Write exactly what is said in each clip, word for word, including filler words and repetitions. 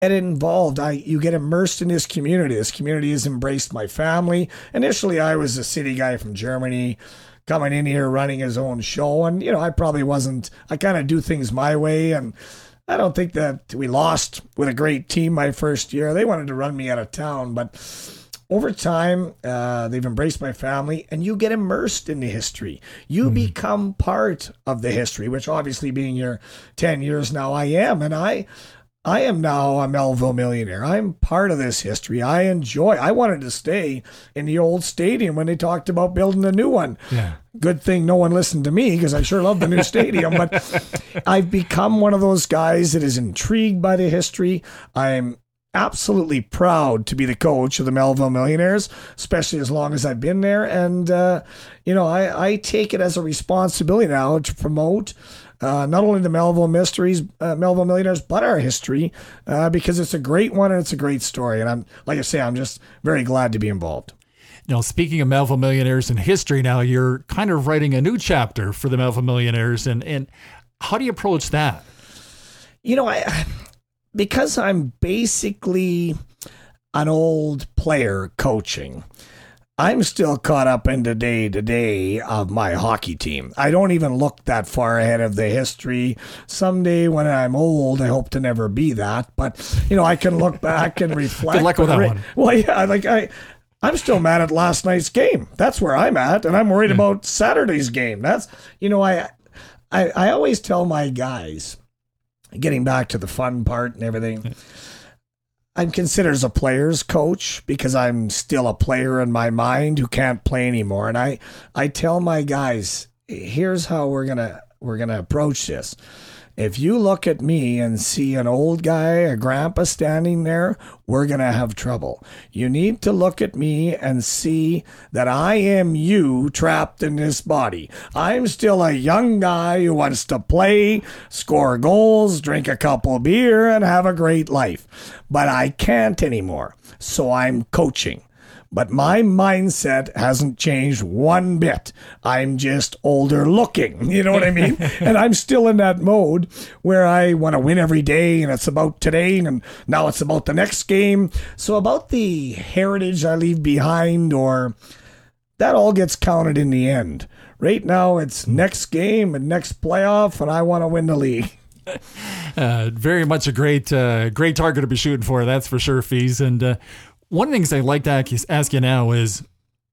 get involved. I you get immersed in this community. This community has embraced my family. Initially, I was a city guy from Germany, coming in here running his own show, and you know, I probably wasn't. I kind of do things my way, and I don't think that we lost with a great team my first year. They wanted to run me out of town, but over time, uh, they've embraced my family, and you get immersed in the history. You mm-hmm. become part of the history, which obviously, being here ten years now, I am, and I. I am now a Melville Millionaire. I'm part of this history. I enjoy. I wanted to stay in the old stadium when they talked about building a new one. Yeah. Good thing no one listened to me, because I sure love the new stadium. But I've become one of those guys that is intrigued by the history. I'm absolutely proud to be the coach of the Melville Millionaires, especially as long as I've been there. And, uh, you know, I, I take it as a responsibility now to promote Uh, not only the Melville Mysteries, uh, Melville Millionaires, but our history, uh, because it's a great one and it's a great story. And I'm, like I say, I'm just very glad to be involved. Now, speaking of Melville Millionaires and history, now you're kind of writing a new chapter for the Melville Millionaires, and and how do you approach that? You know, I because I'm basically an old player coaching, I'm still caught up in the day-to-day of my hockey team. I don't even look that far ahead of the history. Someday when I'm old, I hope to never be that. But, you know, I can look back and reflect. Good luck with that one. Well, yeah, like I, I'm still mad at last night's game. That's where I'm at. And I'm worried yeah. about Saturday's game. That's, you know, I, I, I always tell my guys, getting back to the fun part and everything, yeah. I'm considered as a player's coach because I'm still a player in my mind who can't play anymore. And I, I tell my guys, here's how we're gonna we're gonna approach this. If you look at me and see an old guy, a grandpa standing there, we're going to have trouble. You need to look at me and see that I am you trapped in this body. I'm still a young guy who wants to play, score goals, drink a couple of beer, and have a great life. But I can't anymore, so I'm coaching. But my mindset hasn't changed one bit. I'm just older looking, you know what I mean? And I'm still in that mode where I want to win every day, and it's about today, and now it's about the next game. So about the heritage I leave behind, or that all gets counted in the end. Right now, it's next game and next playoff, and I want to win the league. Uh, very much a great, uh, great target to be shooting for, that's for sure, Fees. And uh, one of the things I'd like to ask you now is,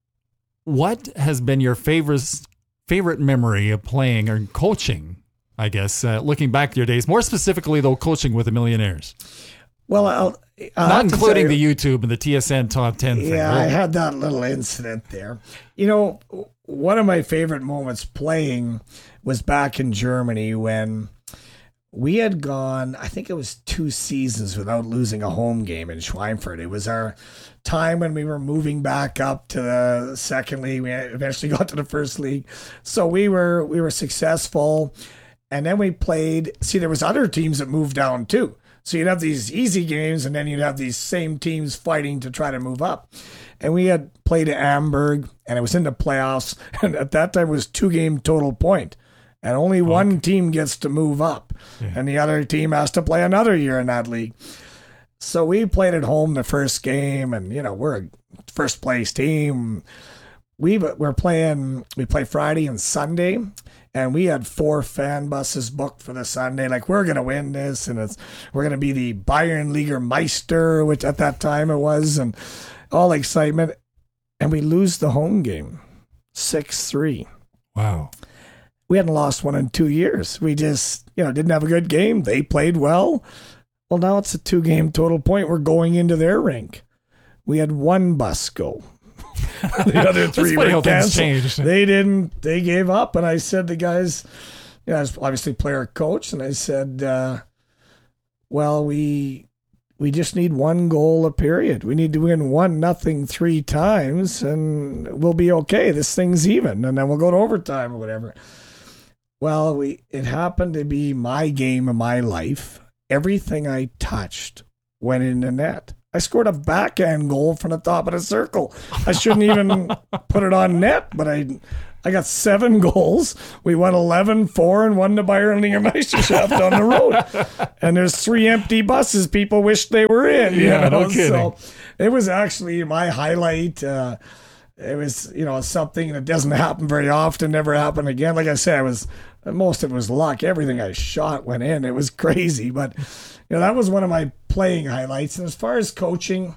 what has been your favorite favorite memory of playing or coaching, I guess, uh, looking back to your days, more specifically, though, coaching with the Millionaires? Well, I'll, I'll not including the YouTube and the T S N Top ten thing. Yeah, right? I had that little incident there. You know, one of my favorite moments playing was back in Germany when we had gone, I think it was two seasons without losing a home game in Schweinfurt. It was our time when we were moving back up to the second league. We eventually got to the first league. So we were we were successful. And then we played, see, there was other teams that moved down too. So you'd have these easy games, and then you'd have these same teams fighting to try to move up. And we had played at Amberg, and it was in the playoffs. And at that time, it was two-game total point. And only okay. one team gets to move up, yeah. and the other team has to play another year in that league. So we played at home the first game, and, you know, we're a first-place team. We were playing, we play Friday and Sunday, and we had four fan buses booked for the Sunday. Like, we're going to win this, and it's we're going to be the Bayern Liga Meister, which at that time it was, and all excitement. And we lose the home game, six three. Wow. We hadn't lost one in two years. We just, you know, didn't have a good game. They played well. Well, now it's a two-game total point. We're going into their rink. We had one bus go. The other three were canceled. They didn't. They gave up. And I said to guys, you know, I was obviously player coach, and I said, uh, well, we we just need one goal a period. We need to win one nothing three times, and we'll be okay. This thing's even, and then we'll go to overtime or whatever. Well, we it happened to be my game of my life. Everything I touched went in the net. I scored a backhand goal from the top of the circle. I shouldn't even put it on net, but I I got seven goals. We won eleven four and won the Bayerlinger Meisterschaft on the road. And there's three empty buses people wish they were in. You Yeah, know? no kidding. So it was actually my highlight. Uh, it was, you know, something that doesn't happen very often, never happen again. Like I said, it was most of it was luck. Everything I shot went in. It was crazy. But, you know, that was one of my playing highlights. And as far as coaching,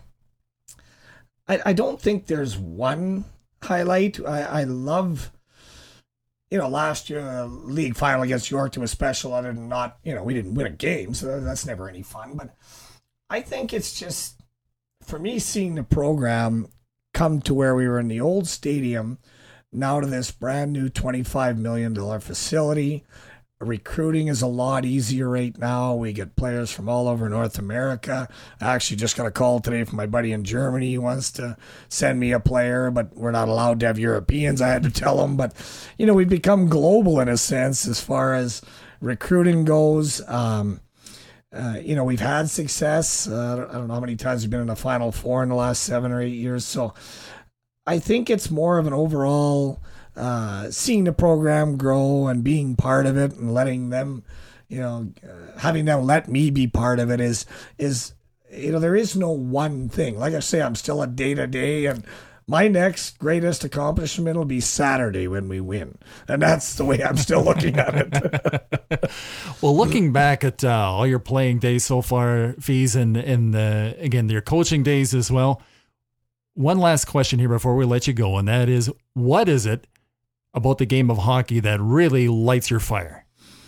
I, I don't think there's one highlight. I, I love, you know, last year, uh, league final against Yorkton was special. Other than not, you know, we didn't win a game, so that's never any fun. But I think it's just, for me, seeing the program come to where we were in the old stadium, now to this brand new twenty-five million dollars facility. Recruiting is a lot easier right now. We get players from all over North America. I actually just got a call today from my buddy in Germany. He wants to send me a player, but we're not allowed to have Europeans. I had to tell him. But, you know, we've become global in a sense as far as recruiting goes. Um, uh, you know, we've had success. Uh, I, don't, I don't know how many times we've been in the Final Four in the last seven or eight years. So I think it's more of an overall uh, seeing the program grow and being part of it and letting them, you know, uh, having them let me be part of it is, is, you know, there is no one thing. Like I say, I'm still a day to day, and my next greatest accomplishment will be Saturday when we win. And that's the way I'm still looking at it. Well, looking back at uh, all your playing days so far, Fees, and, and the, again, your coaching days as well, one last question here before we let you go, and that is, what is it about the game of hockey that really lights your fire?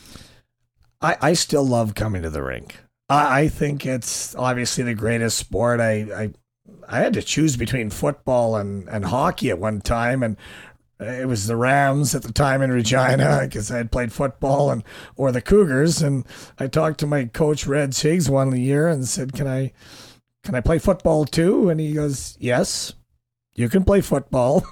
I, I still love coming to the rink. I, I think it's obviously the greatest sport. I, I I had to choose between football and, and hockey at one time, and it was the Rams at the time in Regina because I had played football, and or the Cougars. And I talked to my coach Red Chiggs one year and said, "Can I can I play football too?" And he goes, "Yes, you can play football."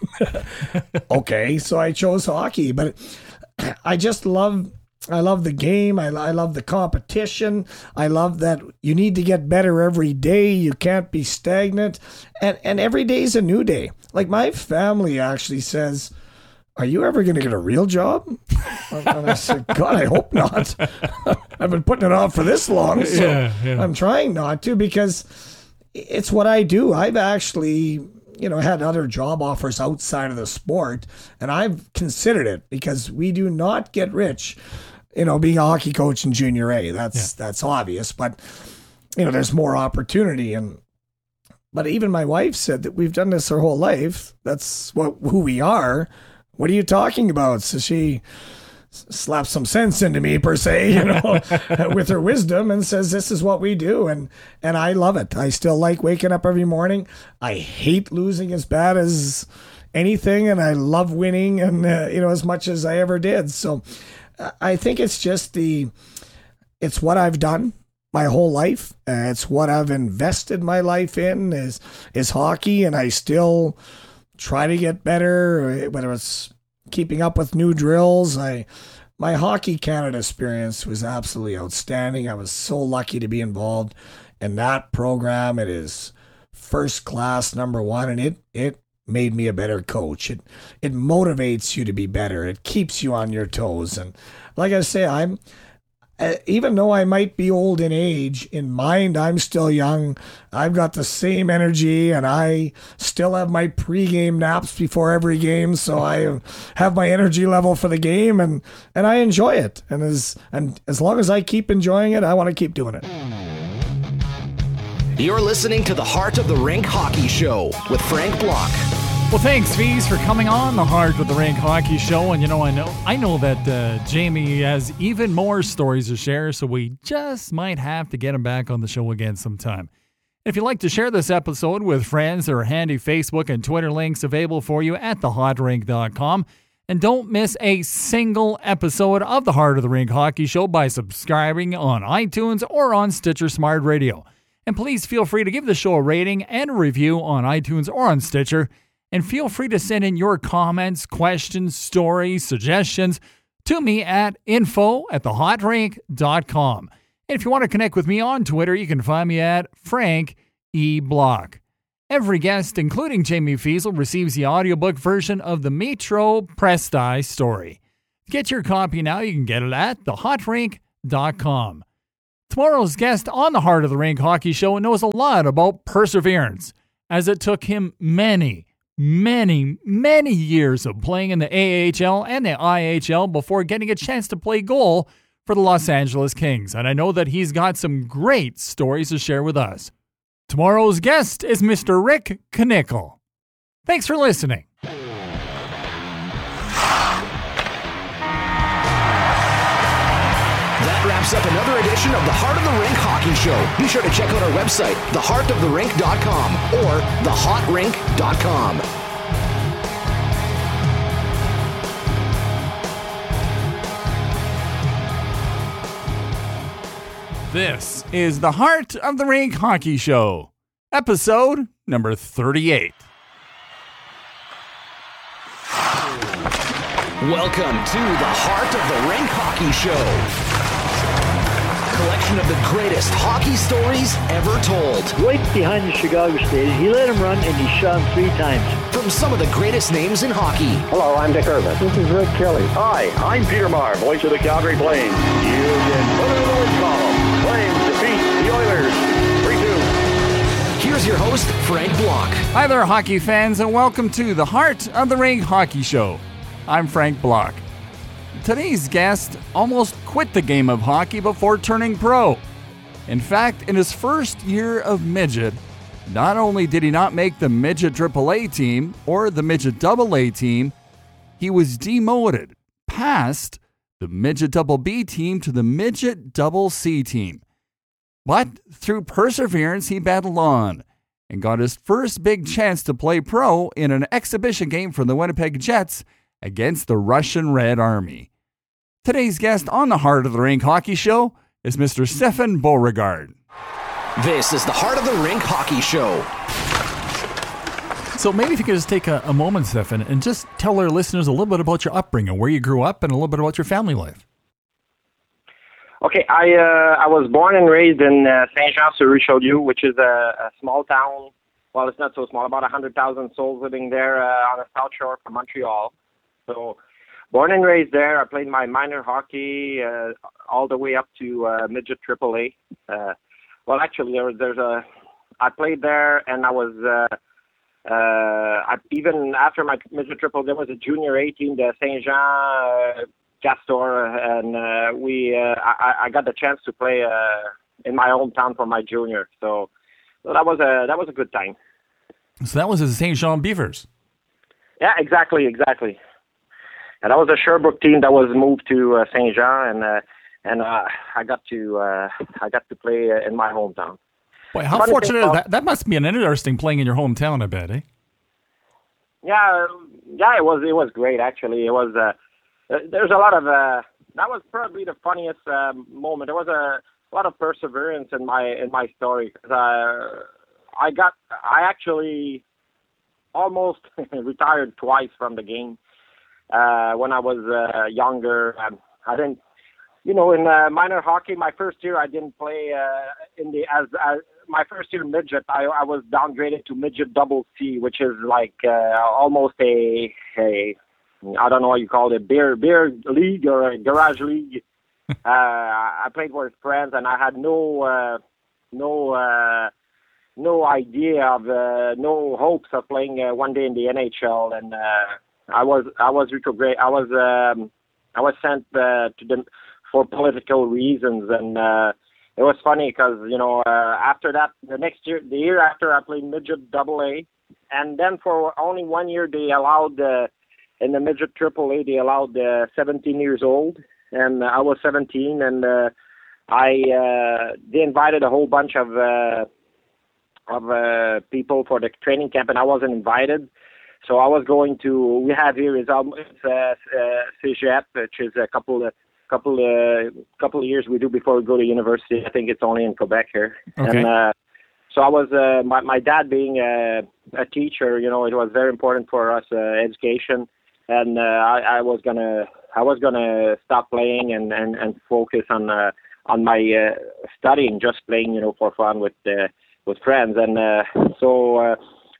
Okay, so I chose hockey, but I just love. I love the game. I, I love the competition. I love that you need to get better every day. You can't be stagnant. And and every day is a new day. Like my family actually says, "Are you ever going to get a real job?" And I said, "God, I hope not." I've been putting it off for this long, so Yeah, yeah. I'm trying not to because it's what I do. I've actually, you know, had other job offers outside of the sport, and I've considered it because we do not get rich, you know, being a hockey coach in junior A. That's yeah. that's obvious, but you know, there's more opportunity. And but even my wife said that we've done this our whole life. That's what who we are. What are you talking about? So she slaps some sense into me, per se, you know, with her wisdom, and says this is what we do, and and I love it. I still like waking up every morning. I hate losing as bad as anything, and I love winning, and uh, you know, as much as I ever did. So I think it's just the, it's what I've done my whole life. Uh, it's what I've invested my life in is is hockey, and I still try to get better, whether it's keeping up with new drills. I my Hockey Canada experience was absolutely outstanding. I was so lucky to be involved in that program. It is first class, number one, and it it made me a better coach. It it motivates you to be better. It keeps you on your toes. And like I say, I'm uh, even though I might be old in age, in mind I'm still young. I've got the same energy, and I still have my pregame naps before every game, so I have my energy level for the game, and, and I enjoy it. And as and as long as I keep enjoying it, I want to keep doing it. You're listening to the Heart of the Rink Hockey Show with Frank Block. Well, thanks, Fees, for coming on the Heart of the Rink Hockey Show. And, you know, I know I know that uh, Jamie has even more stories to share, so we just might have to get him back on the show again sometime. If you'd like to share this episode with friends, there are handy Facebook and Twitter links available for you at the hot rink dot com. And don't miss a single episode of the Heart of the Rink Hockey Show by subscribing on iTunes or on Stitcher Smart Radio. And please feel free to give the show a rating and a review on iTunes or on Stitcher. And feel free to send in your comments, questions, stories, suggestions to me at info at the hot rink dot com. And if you want to connect with me on Twitter, you can find me at Frank E. Block. Every guest, including Jamie Feasel, receives the audiobook version of the Metro Presti story. To get your copy now, you can get it at the hot rink dot com. Tomorrow's guest on the Heart of the Rink Hockey Show knows a lot about perseverance, as it took him many, many, many years of playing in the A H L and the I H L before getting a chance to play goal for the Los Angeles Kings. And I know that he's got some great stories to share with us. Tomorrow's guest is Mister Rick Knickel. Thanks for listening. That wraps up another edition of the Heart of the Rink Hockey Show. Be sure to check out our website, the heart of the rink dot com or the hot rink dot com. This is the Heart of the Rink Hockey Show, episode number thirty-eight. Welcome to the Heart of the Rink Hockey Show. Collection of the greatest hockey stories ever told. Right behind the Chicago Stadium. He let him run and he shot him three times. From some of the greatest names in hockey. Hello, I'm Dick Irvin. This is Rick Kelly. Hi, I'm Peter Maher, voice of the Calgary Flames. You can put it in the win column. Flames defeat the Oilers. three two. Here's your host, Frank Block. Hi there, hockey fans, and welcome to the Heart of the Rink Hockey Show. I'm Frank Block. Today's guest almost quit the game of hockey before turning pro. In fact, in his first year of midget, not only did he not make the midget triple A team or the midget double A team, he was demoted past the midget double B team to the midget double C team. But through perseverance, he battled on and got his first big chance to play pro in an exhibition game for the Winnipeg Jets against the Russian Red Army. Today's guest on the Heart of the Rink Hockey Show is Mister Stefan Beauregard. This is the Heart of the Rink Hockey Show. So maybe if you could just take a, a moment, Stefan, and just tell our listeners a little bit about your upbringing, where you grew up, and a little bit about your family life. Okay, I uh, I was born and raised in uh, Saint-Jean-sur-Richelieu, which is a, a small town. Well, it's not so small, about one hundred thousand souls living there uh, on the south shore from Montreal. So, born and raised there. I played my minor hockey uh, all the way up to uh, midget triple A. Uh, well, actually, there was, there's a. I played there, and I was uh, uh, I, even after my midget triple. There was a junior A team, the Saint Jean uh, Castor, and uh, we. Uh, I, I got the chance to play uh, in my hometown for my junior. So, so that was a that was a good time. So that was the Saint Jean Beavers. Yeah, exactly, exactly. And that was a Sherbrooke team that was moved to uh, Saint Jean, and uh, and uh, I got to uh, I got to play uh, in my hometown. Boy, how Funny fortunate thing about- that that must be an interesting playing in your hometown, I bet, eh? Yeah, yeah, it was it was great actually. It was uh, there's a lot of uh, that was probably the funniest uh, moment. There was a lot of perseverance in my in my story because uh, I got I actually almost retired twice from the game. Uh, when I was uh, younger, um, I didn't, you know, in uh, minor hockey, my first year I didn't play uh, in the as, as my first year midget. I, I was downgraded to midget double C, which is like uh, almost a a I don't know what you call it, beer beer league or a garage league. uh, I played with friends, and I had no uh, no uh, no idea of uh, no hopes of playing uh, one day in the N H L, and. Uh, I was I was retrograde. I was um, I was sent uh, to them for political reasons, and uh, it was funny because you know uh, after that the next year the year after I played midget double A, and then for only one year they allowed uh, in the midget triple A they allowed uh, seventeen years old, and I was seventeen, and uh, I uh, they invited a whole bunch of uh, of uh, people for the training camp, and I wasn't invited. So I was going to. We have here is um, it's, uh, uh, Cégep, which is a couple of couple uh, couple of years we do before we go to university. I think it's only in Quebec here. Okay. And uh, so I was uh, my my dad being a, a teacher. You know, it was very important for us uh, education, and uh, I, I was gonna I was gonna stop playing and, and, and focus on uh, on my uh, studying, just playing, you know, for fun with uh, with friends. And uh, so. Uh,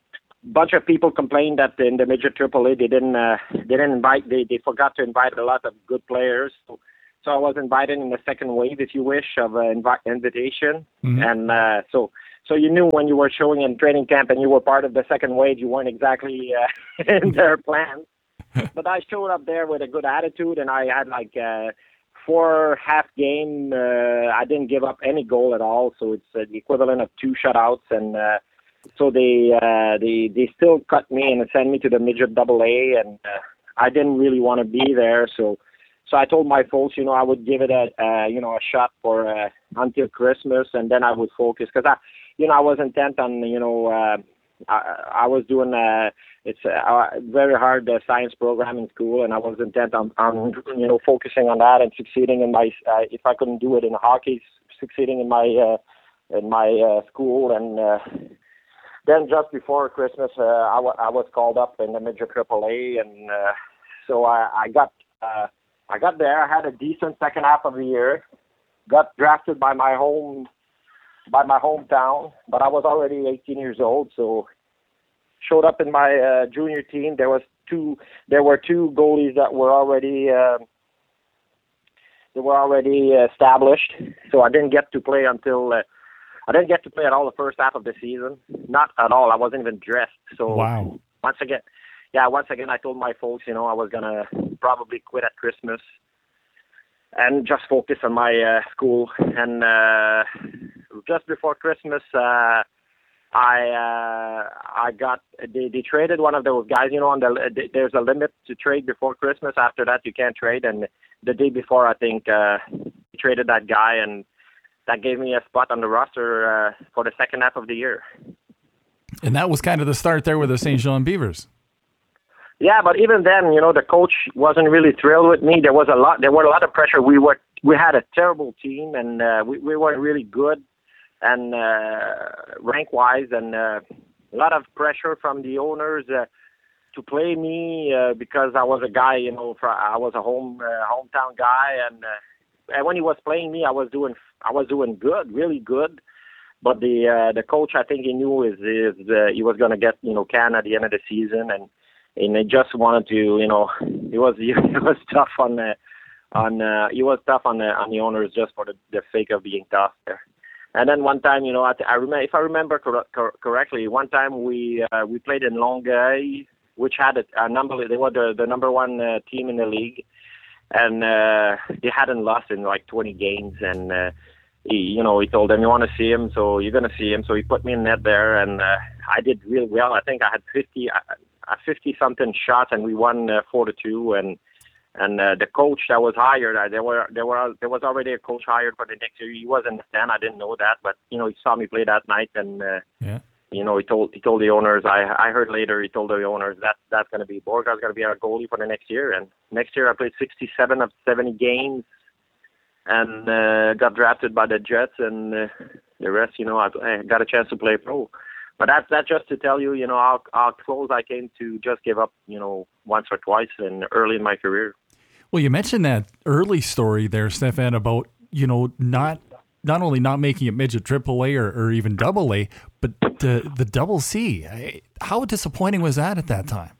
bunch of people complained that in the midget triple A they didn't uh, they didn't invite they, they forgot to invite a lot of good players. So, so I was invited in the second wave, if you wish, of an invi- invitation, mm-hmm. and uh, so so you knew when you were showing in training camp and you were part of the second wave, you weren't exactly uh, in their plans. But I showed up there with a good attitude, and I had like uh, four half game. Uh, I didn't give up any goal at all, so it's uh, the equivalent of two shutouts, and uh, so they uh, they they still cut me and sent me to the midget double A, and uh, I didn't really want to be there, so so I told my folks, you know, I would give it a uh, you know a shot for uh, until Christmas, and then I would focus because I you know I was intent on you know. Uh, I, I was doing uh, it's a, a very hard uh, science program in school, and I was intent on, on you know focusing on that and succeeding in my uh, if I couldn't do it in hockey, succeeding in my uh, in my uh, school. And uh, then just before Christmas, uh, I, w- I was called up in the midget triple A, and uh, so I, I got uh, I got there. I had a decent second half of the year. Got drafted by my home. by my hometown, but I was already eighteen years old, so showed up in my uh, junior team. There was two, there were two goalies that were already, uh, they were already established, so I didn't get to play until, uh, I didn't get to play at all the first half of the season. Not at all. I wasn't even dressed. So wow. once again, yeah, once again, I told my folks, you know, I was going to probably quit at Christmas and just focus on my uh, school. And uh, just before Christmas, uh, I uh, I got they, they traded one of those guys. You know, on the there's a limit to trade before Christmas. After that, you can't trade. And the day before, I think uh, they traded that guy, and that gave me a spot on the roster uh, for the second half of the year. And that was kind of the start there with the Saint Jean Beavers. Yeah, but even then, you know, the coach wasn't really thrilled with me. There was a lot. There were a lot of pressure. We were we had a terrible team, and uh, we we weren't really good, and uh, rank wise, and uh, a lot of pressure from the owners uh, to play me uh, because I was a guy. You know, for, I was a home uh, hometown guy, and uh, and when he was playing me, I was doing I was doing good, really good. But the uh, the coach, I think he knew is is uh, he was going to get you know Canada at the end of the season, and. And they just wanted to, you know, it was it was tough on the, on uh, it was tough on the on the owners just for the, the sake of being tough there. And then one time, you know, I, I remember if I remember cor- cor- correctly, one time we uh, we played in Longueuil, which had a, a number. They were the, the number one uh, team in the league, and uh, they hadn't lost in like twenty games. And uh, he, you know, he told them, "You want to see him, so you're gonna see him." So he put me in net there, and uh, I did real well. I think I had fifty. I, fifty something shots, and we won uh, four to two. And and uh, the coach that was hired, uh, there were there were there was already a coach hired for the next year. He wasn't the stand. I didn't know that, but you know he saw me play that night, and uh, yeah. you know he told he told the owners. I I heard later he told the owners that that's going to be Borga's going to be our goalie for the next year. And next year I played sixty-seven of seventy games, and uh, got drafted by the Jets, and uh, the rest, you know, I, I got a chance to play pro. But that's that just to tell you, you know, how, how close I came to just give up, you know, once or twice and early in my career. Well, you mentioned that early story there, Stefan, about, you know, not not only not making it midget triple A or, or even double A, but the, the double C. How disappointing was that at that time?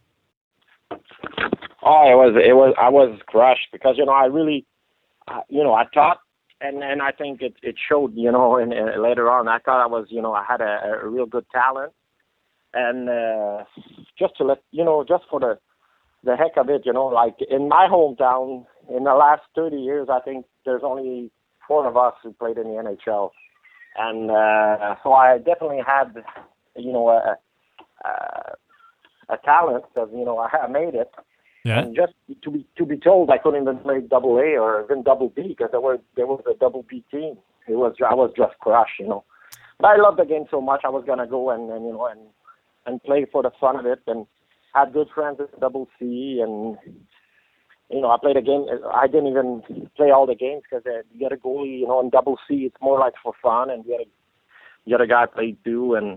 Oh, it was, it was, I was crushed because, you know, I really, uh, you know, I thought, And and I think it it showed, you know, and uh, later on, I thought I was, you know, I had a, a real good talent, and uh, just to let you know, just for the the heck of it, you know, like in my hometown, in the last thirty years, I think there's only four of us who played in the N H L, and uh, so I definitely had, you know, a a, a talent because you know I, I made it. Yeah. And just to be to be told I couldn't even play double A or even double B because there was there was a double B team. It was I was just crushed, you know. But I loved the game so much I was gonna go and, and you know and and play for the fun of it, and had good friends at double C, and you know I played a game. I didn't even play all the games because uh, you got a goalie, you know, in double C it's more like for fun, and the other the other guy played too, and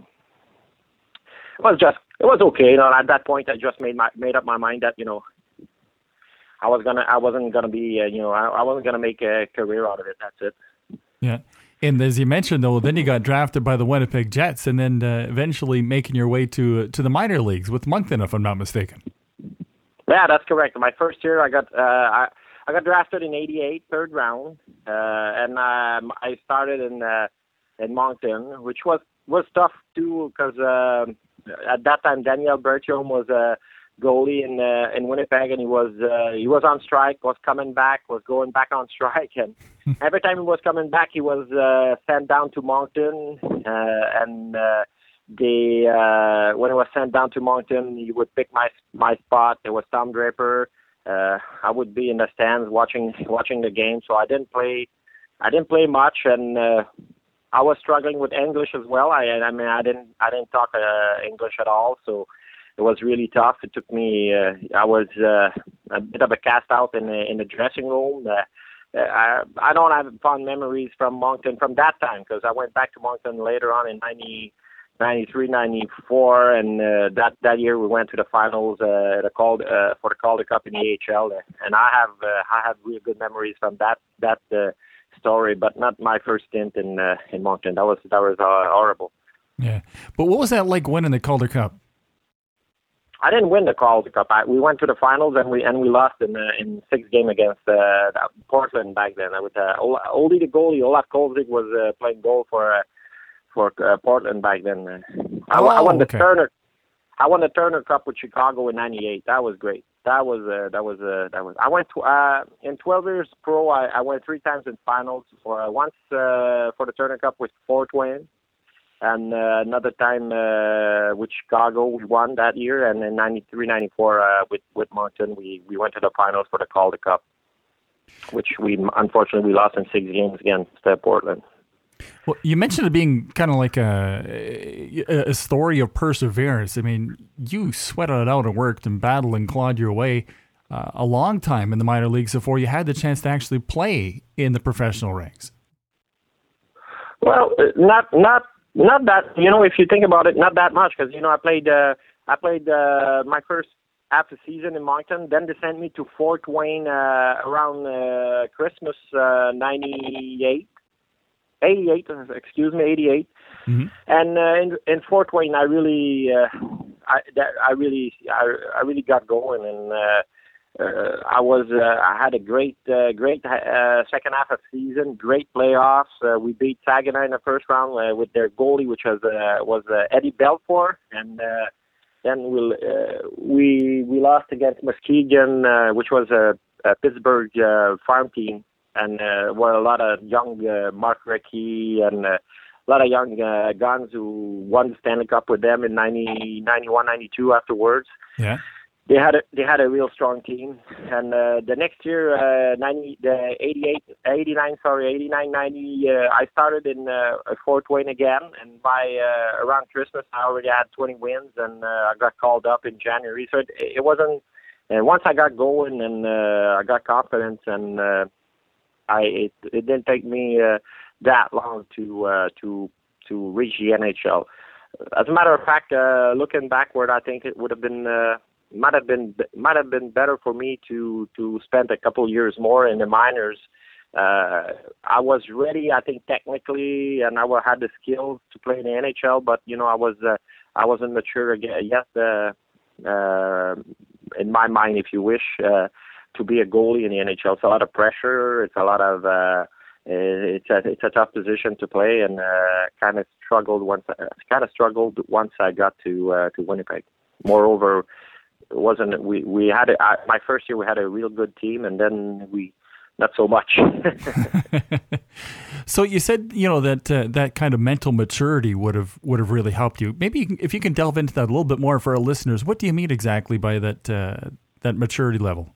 it was just it was okay. You know, at that point I just made my made up my mind that you know. I was gonna. I wasn't gonna be. Uh, you know, I, I wasn't gonna make a career out of it. That's it. Yeah, And as you mentioned, though, then you got drafted by the Winnipeg Jets, and then uh, eventually making your way to to the minor leagues with Moncton, if I'm not mistaken. Yeah, that's correct. My first year, I got uh, I, I got drafted in eighty-eight, third round, uh, and um, I started in uh, in Moncton, which was was tough too because uh, at that time Daniel Bertium was a goalie in uh, in Winnipeg, and he was uh, he was on strike, was coming back, was going back on strike, and every time he was coming back, he was uh, sent down to Moncton, uh, and uh, they uh, when he was sent down to Moncton, he would pick my my spot. There was Tom Draper. Uh, I would be in the stands watching watching the game, so I didn't play. I didn't play much, and uh, I was struggling with English as well. I I mean I didn't I didn't talk uh, English at all, so it was really tough. It took me. Uh, I was uh, a bit of a cast out in the in the dressing room. Uh, I I don't have fond memories from Moncton from that time because I went back to Moncton later on in ninety, ninety-three, ninety-four, and uh, that that year we went to the finals uh, the called uh, for the Calder Cup in the A H L, and I have uh, I have really good memories from that that uh, story, but not my first stint in uh, in Moncton. That was that was uh, horrible. Yeah, but what was that like winning the Calder Cup? I didn't win the Calder Cup. I, we went to the finals and we and we lost in uh, in six game against uh, Portland back then. I was uh, Oldie the goalie. Olaf Kolzig was uh, playing goal for uh, for uh, Portland back then. Uh, I, oh, I won the okay. Turner. I won the Turner Cup with Chicago in ninety-eight. That was great. That was uh, that was uh, that was. I went to uh, in twelve years pro. I, I went three times in finals. For uh, once uh, for the Turner Cup with Fort Wayne. And uh, another time uh, with Chicago, we won that year. And in ninety-three, ninety-four, uh, with, with Moncton, we, we went to the finals for the Calder Cup, which we unfortunately we lost in six games against uh, Portland. Well, you mentioned it being kind of like a, a story of perseverance. I mean, you sweated it out and worked and battled and clawed your way uh, a long time in the minor leagues before you had the chance to actually play in the professional ranks. Well, not not not that. You know, if you think about it, not that much because you know I played uh, I played uh, my first half a season in Moncton. Then they sent me to Fort Wayne uh, around uh, Christmas uh, ninety-eight. eighty-eight, excuse me, eighty-eight, mm-hmm. and uh, in, in Fort Wayne, I really, uh, I, that, I really, I, I really got going, and uh, uh, I was, uh, I had a great, uh, great uh, second half of season, great playoffs. Uh, we beat Saginaw in the first round uh, with their goalie, which was uh, was uh, Eddie Belfour, and uh, then we uh, we we lost against Muskegon, uh, which was a, a Pittsburgh uh, farm team. And uh, were a lot of young uh, Mark Recchi and uh, a lot of young uh, guns who won the Stanley Cup with them in ninety, ninety-one, ninety-two afterwards. Yeah, they had a they had a real strong team. And uh, the next year, uh, ninety, the eighty-eight, eighty-nine, sorry, eighty-nine, ninety, uh, I started in uh, Fort Wayne again. And by uh, around Christmas, I already had twenty wins, and uh, I got called up in January. So it, it wasn't. And once I got going, and uh, I got confidence, and uh, I it, it didn't take me uh, that long to uh, to to reach the N H L. As a matter of fact, uh, looking backward, I think it would have been uh, might have been might have been better for me to to spend a couple years more in the minors. Uh, I was ready, I think, technically, and I had the skills to play in the N H L. But you know, I was uh, I wasn't mature yet uh, uh, in my mind, if you wish. Uh, to be a goalie in the N H L. It's a lot of pressure. It's a lot of, uh, it's a, it's a tough position to play, and, uh, kind of struggled once, uh, kind of struggled once I got to, uh, to Winnipeg. Moreover, it wasn't, we, we had, a, I, my first year we had a real good team, and then we, not so much. So you said, you know, that, uh, that kind of mental maturity would have, would have really helped you. Maybe you can, if you can delve into that a little bit more for our listeners, what do you mean exactly by that, uh, that maturity level?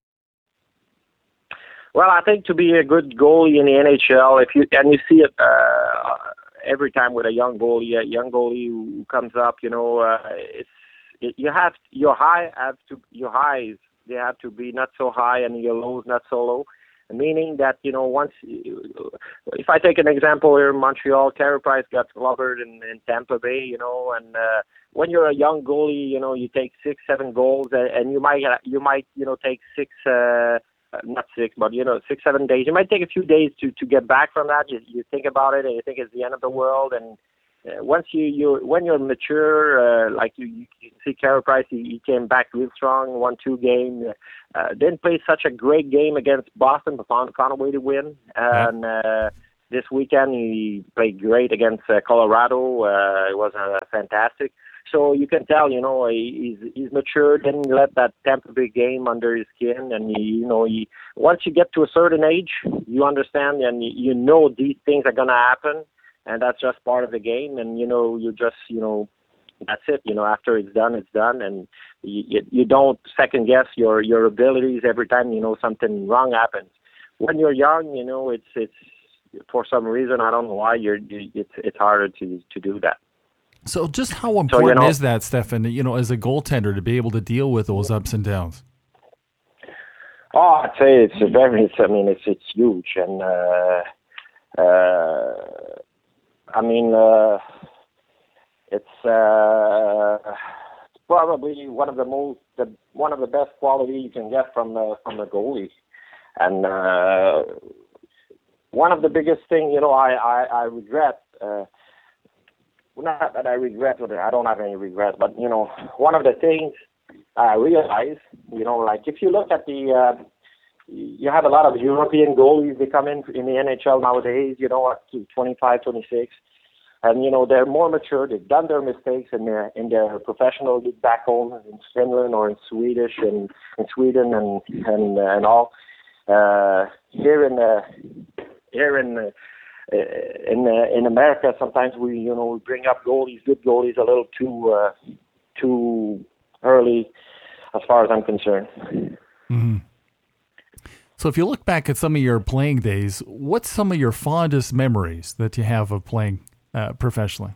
Well, I think to be a good goalie in the N H L, if you and you see it uh, every time with a young goalie, a young goalie who comes up, you know, uh, it's it, you have your high have to your highs they have to be not so high and your lows not so low. Meaning that you know once, if I take an example here in Montreal, Carey Price got clobbered in, in Tampa Bay, you know, and uh, when you're a young goalie, you know, you take six, seven goals, and, and you might you might you know take six. Uh, not six, but you know, six, seven days. It might take a few days to, to get back from that. You, you think about it, and you think it's the end of the world. And uh, once you you when you're mature, uh, like you, you can see Carey Price, he, he came back real strong, won two games. Uh, didn't play such a great game against Boston, but found, found a way to win. And uh, this weekend he played great against uh, Colorado. Uh, it was uh, fantastic. So you can tell, you know, he's he's mature. Didn't let that Tampa Bay game under his skin, and he, you know, he once you get to a certain age, you understand, and you, you know these things are gonna happen, and that's just part of the game. And you know, you just, you know, that's it. You know, after it's done, it's done, and you you don't second guess your your abilities every time you know something wrong happens. When you're young, you know, it's it's for some reason, I don't know why, you're it's it's harder to to do that. So just how important so, you know, is that, Stefan, you know, as a goaltender to be able to deal with those ups and downs? Oh, I'd say it's a very, it's, I mean, it's it's huge. And, uh, uh, I mean, uh, it's uh, probably one of the most, the, one of the best quality you can get from the, from the goalie. And uh, one of the biggest thing, you know, I, I, I regret, uh, not that I regret, I don't have any regret, but, you know, one of the things I realize, you know, like if you look at the, uh, you have a lot of European goalies, they come in in the N H L nowadays, you know, at twenty-five, twenty-six, and, you know, they're more mature, they've done their mistakes in their, in their professional league back home in Finland or in Swedish and in Sweden and, and, uh, and all. Uh, here in, uh, here in, uh, In uh, in America, sometimes we you know we bring up goalies, good goalies, a little too uh, too early, as far as I'm concerned. Mm-hmm. So, if you look back at some of your playing days, what's some of your fondest memories that you have of playing uh, professionally?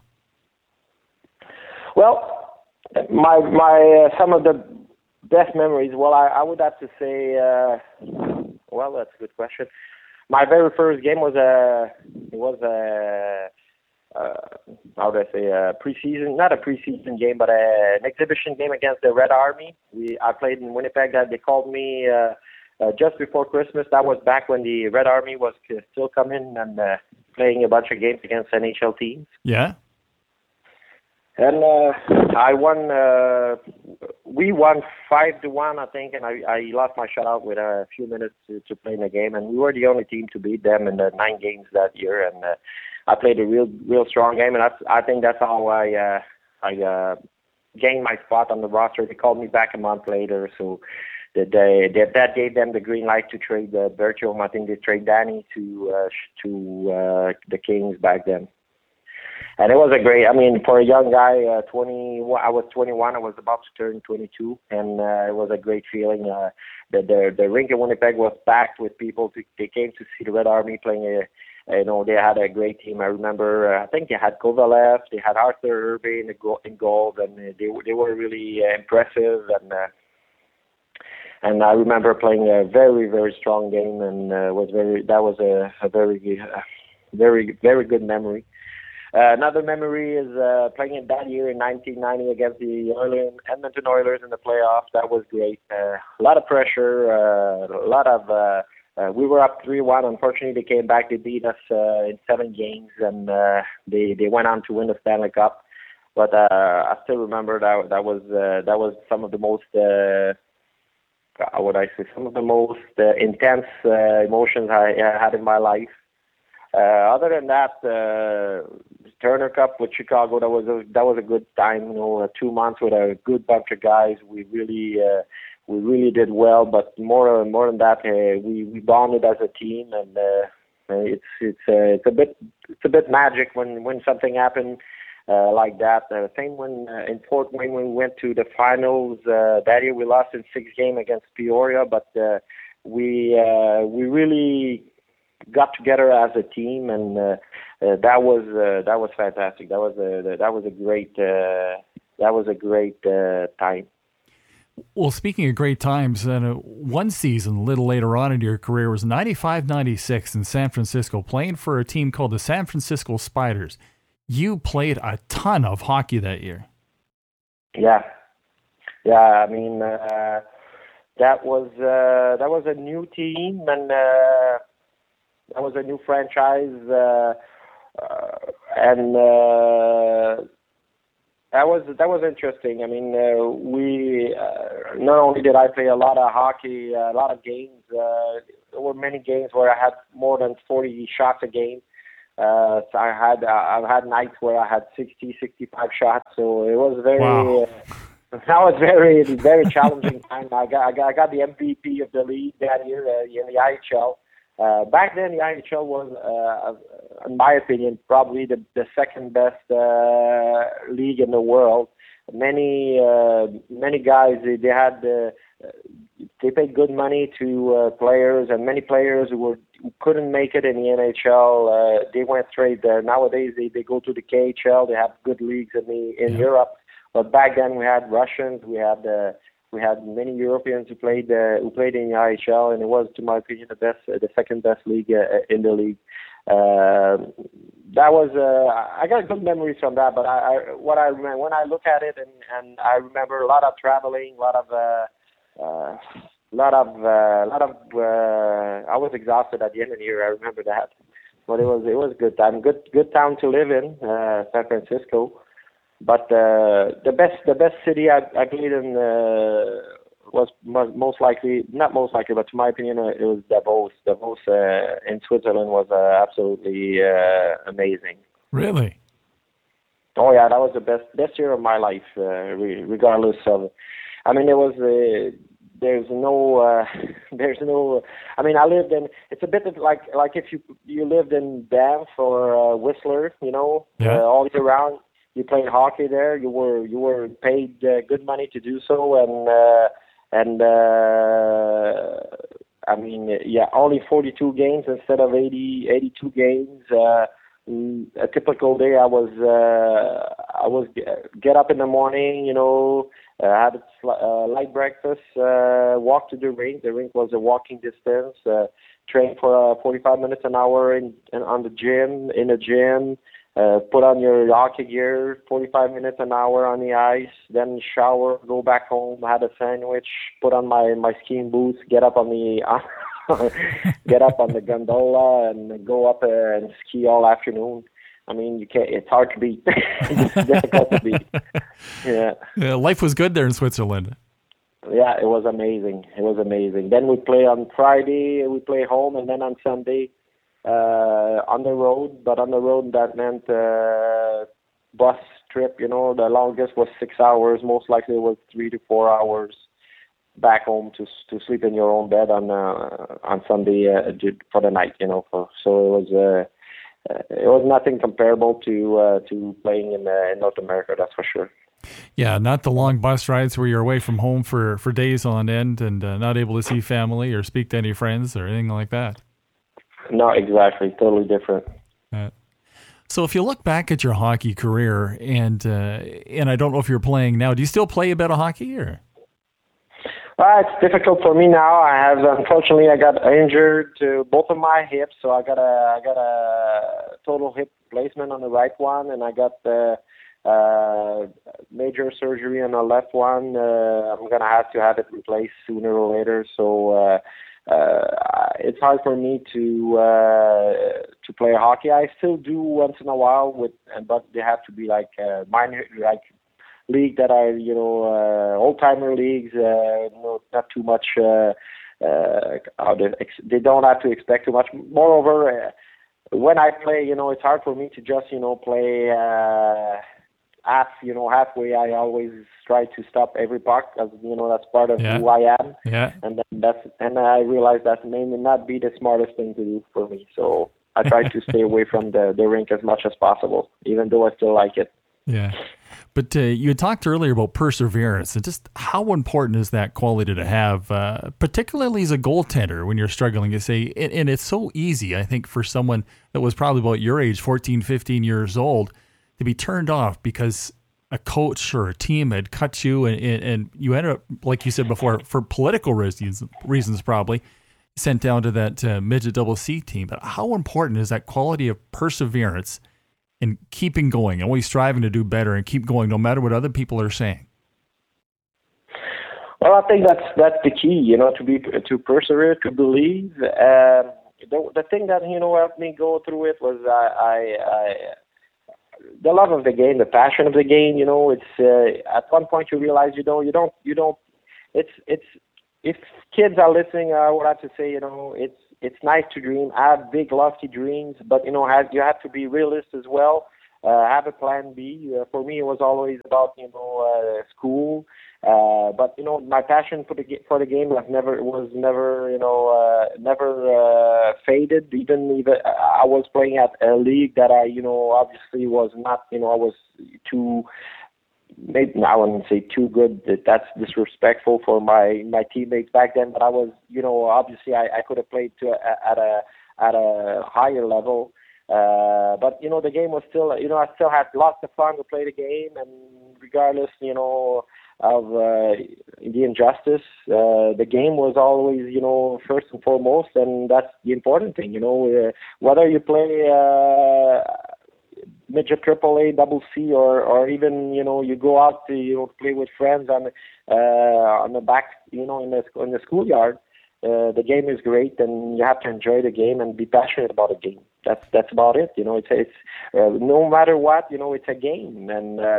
Well, my my uh, some of the best memories. Well, I, I would have to say. Uh, well, that's a good question. My very first game was a it was a uh, how do I say a preseason, not a preseason game, but a, an exhibition game against the Red Army. We I played in Winnipeg. That they called me uh, uh, just before Christmas. That was back when the Red Army was still coming and uh, playing a bunch of games against N H L teams. Yeah. And uh, I won. Uh, we won five to one, I think, and I, I lost my shutout with a few minutes to, to play in the game. And we were the only team to beat them in the nine games that year. And uh, I played a real, real strong game. And that's, I think that's how I, uh, I uh, gained my spot on the roster. They called me back a month later, so that they, they, that gave them the green light to trade uh, Bertium. I think they trade Danny to uh, to uh, the Kings back then. And it was a great, I mean, for a young guy, uh, twenty, I was twenty-one, I was about to turn twenty-two, and uh, it was a great feeling. Uh, the, the the rink in Winnipeg was packed with people. To, they came to see the Red Army playing. A, you know, they had a great team. I remember, uh, I think they had Kovalev, they had Arthur Irby in, the go- in goal, and uh, they they were really uh, impressive. And uh, and I remember playing a very very strong game, and uh, was very that was a, a very uh, very very good memory. Uh, another memory is uh, playing in that year in nineteen ninety against the Oilers, Edmonton Oilers in the playoffs. That was great. Uh, a lot of pressure, uh, a lot of. Uh, uh, we were up three one. Unfortunately, they came back. They beat us uh, in seven games, and uh, they they went on to win the Stanley Cup. But uh, I still remember that that was uh, that was some of the most. Uh, how would I say? Some of the most uh, intense uh, emotions I, I had in my life. Uh, other than that, uh, Turner Cup with Chicago, that was a, that was a good time. You know, uh, two months with a good bunch of guys. We really uh, we really did well. But more more than that, uh, we we bonded as a team, and uh, it's it's uh, it's a bit it's a bit magic when when something happened uh, like that. Uh, same when uh, in Fort Wayne when we went to the finals. Uh, that year we lost in six games against Peoria, but uh, we uh, we really got together as a team, and uh, uh, that was uh, that was fantastic. That was a that was a great uh, that was a great uh, time. Well, speaking of great times, uh, one season a little later on in your career was ninety-five ninety-six in San Francisco, playing for a team called the San Francisco Spiders. You played a ton of hockey that year. Yeah, yeah. I mean, uh, that was uh, that was a new team, and uh, that was a new franchise, uh, uh, and uh, that was that was interesting. I mean, uh, we uh, not only did I play a lot of hockey, a lot of games. Uh, there were many games where I had more than forty shots a game. Uh, so I had I've had nights where I had sixty, sixty-five shots. So it was very. Wow. Uh, That was very, very challenging time. I got, I got, I got the M V P of the league that year uh, in the I H L. Uh, back then, the I H L was, uh, in my opinion, probably the, the second best uh, league in the world. Many, uh, many guys they, they had, uh, they paid good money to uh, players, and many players who were who couldn't make it in the N H L, uh, they went straight there. Nowadays, they, they go to the K H L. They have good leagues in the in yeah. Europe. But back then we had Russians, we had uh, we had many Europeans who played uh, who played in the I H L, and it was, to my opinion, the best, uh, the second best league uh, in the league. Uh, that was uh, I got good memories from that. But I, I what I remember when I look at it, and, and I remember a lot of traveling, a lot of uh, uh, lot of uh, lot of uh, I was exhausted at the end of the year. I remember that, but it was it was a good time, good good town to live in, uh, San Francisco. But uh, the best the best city I, I played in uh, was most likely, not most likely, but to my opinion, uh, it was Davos. Davos uh, in Switzerland was uh, absolutely uh, amazing. Really? Oh yeah, that was the best best year of my life, uh, re- regardless of. I mean, there was uh, there's no uh, there's no. I mean, I lived in. It's a bit like like if you you lived in Banff or uh, Whistler, you know, yeah. uh, all year round. You played hockey there. You were you were paid uh, good money to do so, and uh, and uh, I mean, yeah, only forty-two games instead of eighty, eighty-two games. Uh, a typical day, I was uh, I was get up in the morning, you know, uh, have a uh, light breakfast, uh, walk to the rink. The rink was a walking distance. Uh, train for uh, forty-five minutes an hour in, in on the gym in the gym. Uh, put on your hockey gear, forty-five minutes an hour on the ice, then shower, go back home, had a sandwich, put on my, my skiing boots, get up on the get up on the gondola and go up uh, and ski all afternoon. I mean, you can't. It's hard to beat. It's difficult to beat. Yeah. yeah. Life was good there in Switzerland. Yeah, it was amazing. It was amazing. Then we play on Friday, we play home, and then on Sunday. Uh, on the road, but on the road that meant uh, bus trip. You know, the longest was six hours. Most likely it was three to four hours back home to to sleep in your own bed on uh, on Sunday uh, for the night. You know, for, so it was uh, uh, it was nothing comparable to uh, to playing in, uh, in North America. That's for sure. Yeah, not the long bus rides where you're away from home for, for days on end and uh, not able to see family or speak to any friends or anything like that. No, exactly. Totally different. Uh, so if you look back at your hockey career, and uh, and I don't know if you're playing now, do you still play a bit of hockey? Or? Uh, it's difficult for me now. I have, unfortunately, I got injured to both of my hips, so I got a I got a total hip replacement on the right one, and I got the uh, major surgery on the left one. Uh, I'm gonna have to have it replaced sooner or later. So. Uh, Uh, it's hard for me to uh, to play hockey. I still do once in a while, with, but they have to be like uh, minor, like league that are you know uh, old timer leagues. Uh, no, not too much. Uh, uh, they, they don't have to expect too much. Moreover, uh, when I play, you know, it's hard for me to just you know play. Uh, Half, you know, halfway, I always try to stop every puck, because you know that's part of yeah. who I am. Yeah. And then that's, and I realize that may not be the smartest thing to do for me. So I try to stay away from the, the rink as much as possible, even though I still like it. Yeah. But uh, you talked earlier about perseverance, and just how important is that quality to have, uh, particularly as a goaltender when you're struggling to say, and, and it's so easy, I think, for someone that was probably about your age, fourteen, fifteen years old, to be turned off because a coach or a team had cut you, and, and, and you ended up, like you said before, for political reasons, reasons probably, sent down to that uh, midget double C team. But how important is that quality of perseverance and keeping going, always striving to do better and keep going no matter what other people are saying? Well, I think that's that's the key, you know, to be to persevere, to believe. Um, the the thing that you know helped me go through it was I, I, I the love of the game, the passion of the game. You know, it's uh, at one point you realize you don't, you don't, you don't. It's it's if kids are listening, I would have to say, you know, it's it's nice to dream, have big lofty dreams, but you know, have, you have to be realist as well. Uh, have a plan B. Uh, for me, it was always about you know uh, school. Uh, but you know, my passion for the for the game was never was never you know uh, never uh, faded. Even even I was playing at a league that I you know obviously was not you know I was too maybe I wouldn't say too good. That that's disrespectful for my my teammates back then. But I was you know obviously I, I could have played to a, at a at a higher level. Uh, but you know the game was still you know I still had lots of fun to play the game, and regardless you know of uh, the injustice, uh, the game was always you know first and foremost, and that's the important thing. You know uh, whether you play uh, midget triple A, double C, or or even you know you go out to you know play with friends on uh, on the back you know in the in the schoolyard. Uh, the game is great, and you have to enjoy the game and be passionate about the game. That's that's about it. You know, it's it's uh, no matter what, you know, it's a game, and uh,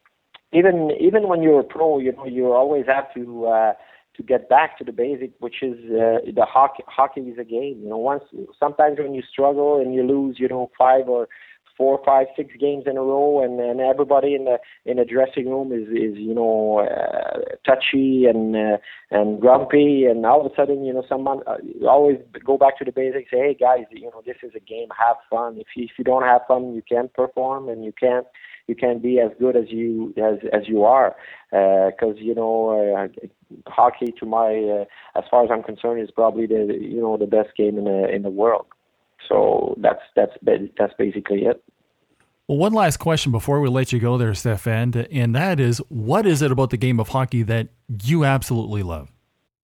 even even when you're a pro, you know, you always have to uh, to get back to the basic, which is uh, the hockey. Hockey is a game. You know, once sometimes when you struggle and you lose, you know, five or four, five, six games in a row, and, and everybody in the in the dressing room is, is you know uh, touchy and uh, and grumpy, and all of a sudden you know someone uh, you always go back to the basics. Say, hey guys, you know this is a game. Have fun. If you if you don't have fun, you can't perform, and you can't you can't be as good as you as as you are. Because uh, you know uh, hockey, to my uh, as far as I'm concerned, is probably the you know the best game in the in the world. So that's that's that's basically it. Well, one last question before we let you go there, Stefan, and that is, what is it about the game of hockey that you absolutely love?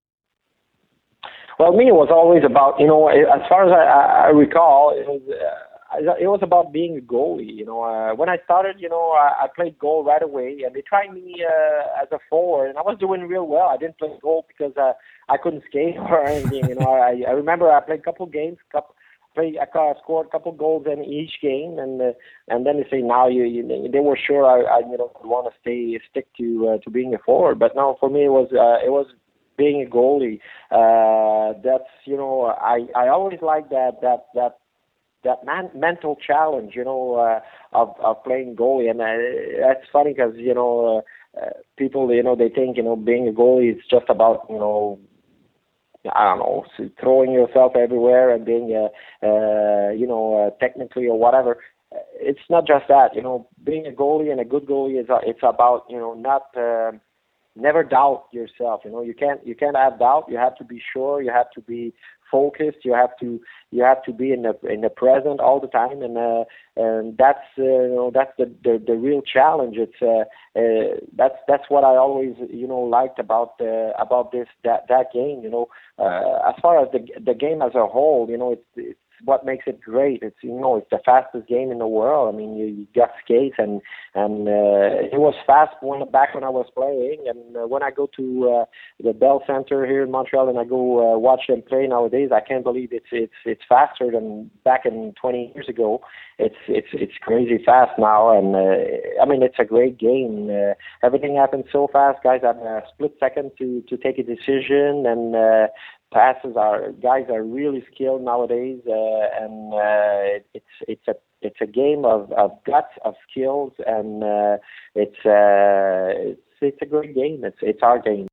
Well, me, it was always about, you know, as far as I, I recall, it was uh, it was about being a goalie. You know, uh, when I started, you know, I, I played goal right away, and they tried me uh, as a forward, and I was doing real well. I didn't play goal because uh, I couldn't skate or anything. You know, I, I remember I played a couple games, couple. I scored a couple goals in each game, and uh, and then they say now you, you they were sure I, I you know want to stay stick to uh, to being a forward, but no, for me it was uh, it was being a goalie. Uh, that's you know I, I always like that that that that man, mental challenge you know uh, of of playing goalie, and uh, that's funny because you know uh, uh, people you know they think you know being a goalie is just about you know. I don't know, throwing yourself everywhere and being, uh, uh, you know, uh, technically or whatever. It's not just that, you know. Being a goalie and a good goalie is uh, it's about, you know, not uh, never doubt yourself. You know, you can't you can't have doubt. You have to be sure. You have to be focused. You have to you have to be in the in the present all the time, and uh, and that's uh, you know that's the, the the real challenge. It's uh, uh, that's that's what I always you know liked about uh, about this that that game. You know, uh, as far as the the game as a whole, you know, it's it's what makes it great. It's you know it's the fastest game in the world. I mean, you, you got skates and and uh, it was fast when back when I was playing. And uh, when I go to uh, the Bell Center here in Montreal and I go uh, watch them play nowadays, I can't believe it's it's it's faster than back in twenty years ago. It's it's it's crazy fast now, and uh, I mean it's a great game. Uh, everything happens so fast. Guys have a split second to to take a decision, and uh, passes are guys are really skilled nowadays, uh, and uh, it's it's a it's a game of, of guts, of skills, and uh, it's uh, it's it's a great game. It's it's our game.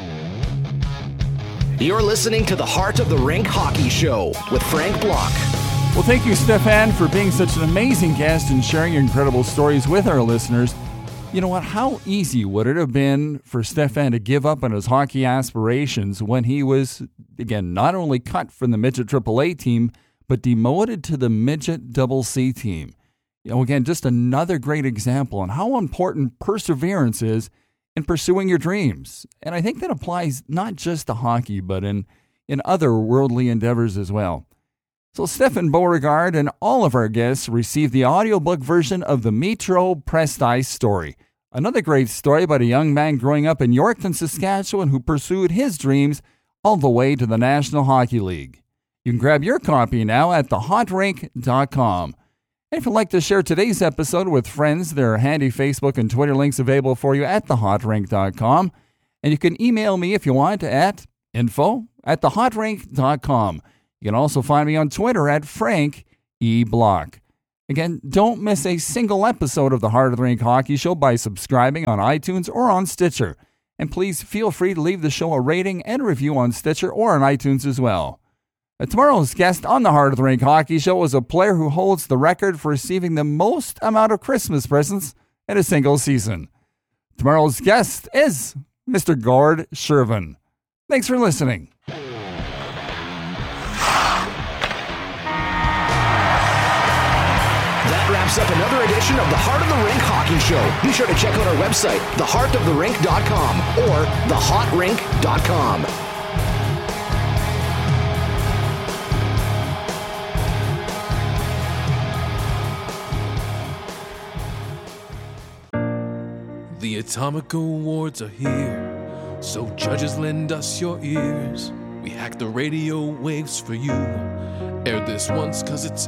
You're listening to the Heart of the Rink Hockey Show with Frank Block. Well, thank you, Stefan, for being such an amazing guest and sharing your incredible stories with our listeners. You know what? How easy would it have been for Stefan to give up on his hockey aspirations when he was, again, not only cut from the Midget triple A team, but demoted to the Midget double C team? You know, again, just another great example on how important perseverance is in pursuing your dreams. And I think that applies not just to hockey, but in, in other worldly endeavors as well. So Stefan Beauregard and all of our guests received the audiobook version of the Metro Pressed Ice story. Another great story about a young man growing up in Yorkton, Saskatchewan who pursued his dreams all the way to the National Hockey League. You can grab your copy now at the hot rink dot com. And if you'd like to share today's episode with friends, there are handy Facebook and Twitter links available for you at the hot rink dot com. And you can email me if you want at info at the hot rink dot com. You can also find me on Twitter at Frank E. Block. Again, don't miss a single episode of the Heart of the Rink Hockey Show by subscribing on iTunes or on Stitcher. And please feel free to leave the show a rating and review on Stitcher or on iTunes as well. Uh, tomorrow's guest on the Heart of the Rink Hockey Show is a player who holds the record for receiving the most amount of Christmas presents in a single season. Tomorrow's guest is Mister Gord Shervin. Thanks for listening. That wraps up another edition of the Heart of the Rink Hockey Show. Be sure to check out our website, the heart of the rink dot com or the hot rink dot com. The Atomic Awards are here, so judges lend us your ears. We hack the radio waves for you. Air this once 'cause it's